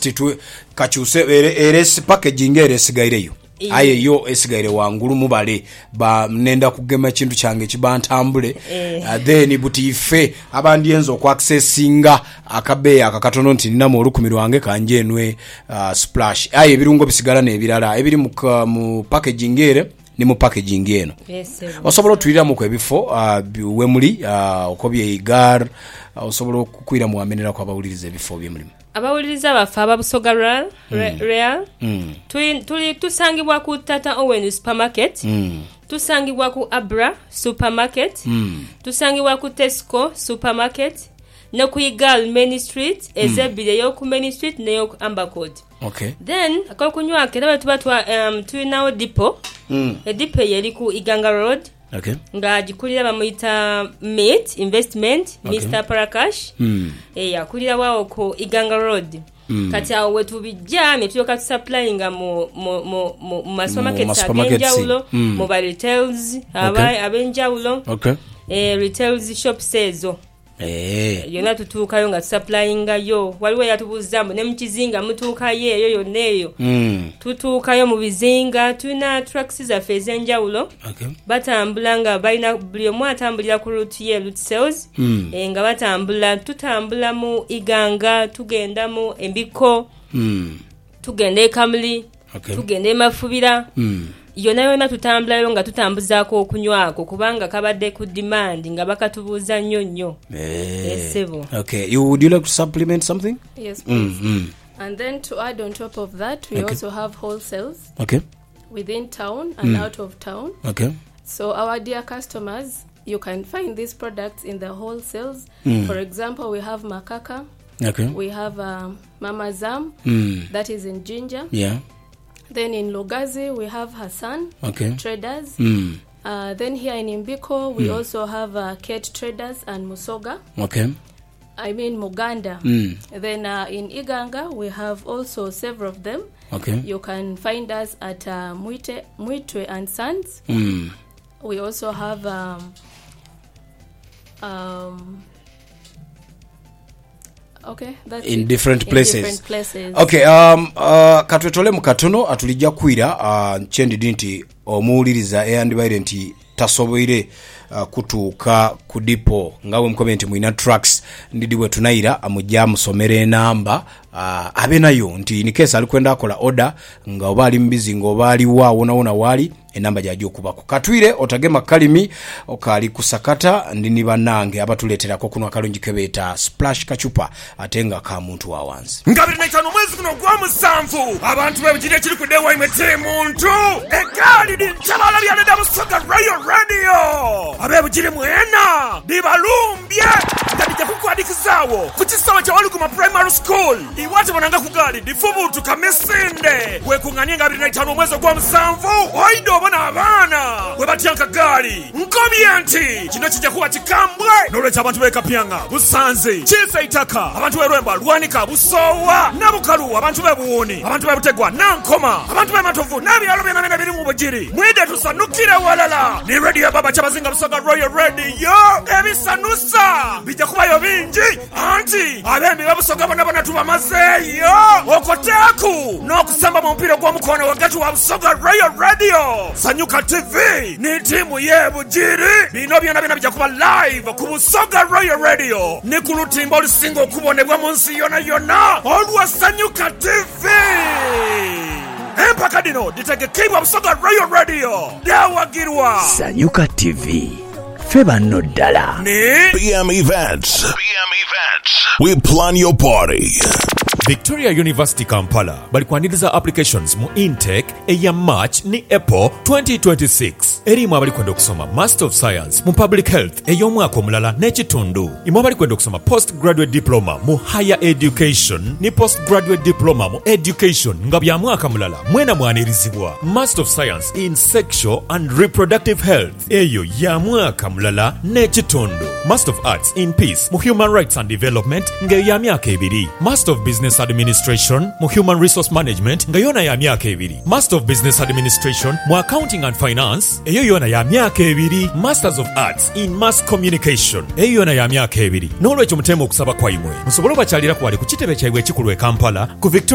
tu kachuse eres packaging eresigayireyo aye yo esigayire wangulu mubale ba nenda kugema kintu kyange kibantambule then butife abandi enzo ku accessinga akabe akakatono nti nina mu olukumi lwange kanje enwe splash aye ebirungo bisigala n'ebirala ebiri mu packaging ere ni mu packaging eno osobola tulira mu kwebifo we muri okobye igar osobola kukwira mu amenera kwa bawuliriza ebifo bye mulimu abawuliriza bafa ababusoga real tuli tusangibwa ku Tata Owen supermarket tusangibwa ku Abra supermarket tusangibwa ku Tesco supermarket no ku Igal Main Street ezebile yo ku Main Street ne yo ku Amber Court. Okay. Then akakunywa kera tuba tulinawo depot depot yeri ku Iganga Road. Okay. Nga jikulira bamuyita Mate Investment Mr. Parakash yakulira wao ku Iganga Road. Kati awo wetubijja ne tuyoka supplyinga mu supermarkets abenjawulo mu retails abenjawulo retails shops ezo yona tutuukayo nga supplyinga yo waliwo yatubuzamu ne mkizinga mutuukayo eyo yoneyo tutuukayo mu bizinga tuna trucks za ezenjawulo batambula nga balina buli omu atambulira ku route ye route sales nga batambula tutambula mu Iganga tugenda mu Embiko tugenda e Kamuli tugenda e Mafubira yona tutambulayo nga tutambuzaako okunywako kubanga kabadde ku demand nga bakatubuuza nnyo esebo. Okay, would you like to supplement something? Yes, please. And then to add on top of that, we also have wholesales within town and out of town. Okay. So our dear customers, you can find these products in the wholesales. For example, we have Makaka. We have Mama Zam. That is in Ginger. Yeah. Then in Logazi, we have Hassan Traders. Then here in Imbiko, we also have Kate Traders and Musoga. I mean Muganda. Then in Iganga, we have also several of them. You can find us at Muitwe and Sons. We also have that's in different places. Okay, katwetole mu katono atulija kwira chendi dinti omuuliriza eyandibire nti tasoboire kutuuka ku dipo ngawe mkomenti muina trucks ndidiwe tunaira amujja musomere namba abe nayo nti in case alikwenda akola order nga obali mbizi ngo bali wona wali enamba jajo kubako katwire otagema kalimi okali kusakata ndini banange abatuletera ko kuno akalungi kebeta splash kachupa atenga ka muntu wa wansi ngabiri naitano mwezi kuno gwa musanvu abantu babijire kiri kudewa imete muntu ekali dinchabala bya nda musoga Royal Radio abebujire mwena dibalumbye ndabije kukwadikizawo kuchisawa cha walu kuma primary school iwate bananga kugali difubutu kamesende we kunganye ngabiri naitano mwezi gwa musanvu oido bona abana we batyanka gali nkobyenti kino kijja kuba kikambwe n'olwekyo abantu bekapyanga busanze chifa itaka abantu berwemba lwanika busowa nabukalu abantu bebuwoni abantu bebutegwa nankoma abantu bematovu nabyalo byonna biri mu bujiri mwide tusanukire walala ni radio baba chabazinga busoga Royal Radio ebisanusa bijja kubayo bingi anti abembi babusoga bona tubamazeyo okoteku n'okusamba mu mpira gw'omukono wakati wa busoga Royal Radio Sanyuka TV ni timu yebujiri bino byonna bijja kuba live ku Busoga Royal Radio ni ku lutimba olusinga okubonebwa mu nsi yonna olwa Sanyuka TV empaka dino ditegekebwa Busoga Royal Radio dawagirwa Sanyuka TV feba no dala PM Events. We plan your party. Victoria University Kampala balikwaniriza applications mu intake eya March ni April 2026 erimu abalikwenda okusoma Master of Science mu Public Health ey'omwaka omulala n'ekitundu imwe abalikwenda okusoma Postgraduate Diploma mu Higher Education ni Postgraduate Diploma mu Education nga bya mwaka mulala mwena mwanirizibwa Master of Science in Sexual and Reproductive Health eyo ya mwaka mulala n'ekitundu Master of Arts in Peace mu Human Rights and Development ngeyo ya myaka 2 Master of Business Administration mu Human Resource Management nga yona ya myaka 2 Master of Business Administration mu Accounting and Finance eyo yona ya myaka 2 Masters of Arts in Mass Communication eyo yona ya myaka 2 n'olwekyo mutemo okusaba kwa imwe musobola bakyalira ku wali ku kitebe kyabwe ekikulu e Kampala ku Victoria